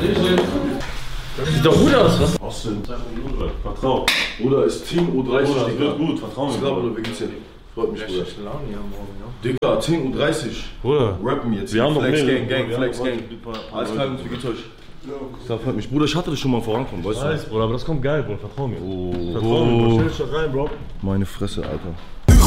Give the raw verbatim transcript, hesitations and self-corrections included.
Das sieht doch gut aus, was? Austin, vertrau. Bruder, ist Team U dreißig, Bruder, Digga. wird gut, vertrau mir. Bruder, wie geht's dir? Freut mich, Bruder. Laune hier morgen, ja. Digga, Team U dreißig. Bruder, Rappen jetzt. wir haben noch Flex mehr. Gang, Gang, Flex Gang. Alles klar, wie geht's euch? Das freut mich. Bruder, ich hatte das schon mal vorankommen, weißt du? Bruder, aber das kommt geil, Bruder, vertrau mir. Oh, Vertrau mir, Bro. Stell dich doch rein, Bro. Meine Fresse, Alter.